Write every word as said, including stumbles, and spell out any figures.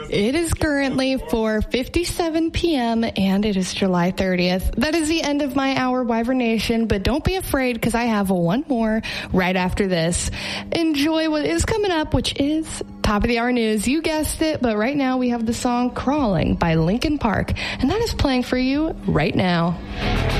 It is currently four fifty-seven p.m. and it is July thirtieth. That is the end of my hour, Wyvern Nation, but don't be afraid because I have one more right after this. Enjoy what is coming up, which is top of the hour news. You guessed it, but right now we have the song Crawling by Linkin Park, and that is playing for you right now.